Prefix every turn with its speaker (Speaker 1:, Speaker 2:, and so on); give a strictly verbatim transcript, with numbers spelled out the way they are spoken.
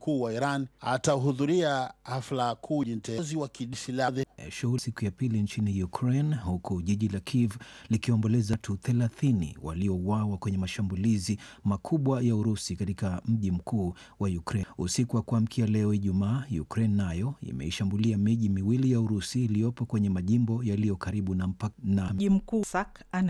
Speaker 1: mkuu wa Iran atahudhuria hafla kuu wa Kiislamu
Speaker 2: shughuli siku ya pili nchini Ukraine, huku jiji la Kiev likiomboleza watu thelathini waliouawa kwenye mashambulizi makubwa ya Urusi katika mji mkuu wa Ukraine. Usiku wa kuamkia leo Ijumaa, Ukraine nayo imeishambulia miji miwili ya Urusi iliyopo kwenye majimbo yaliyo karibu na mpaka na
Speaker 3: mji mkuu.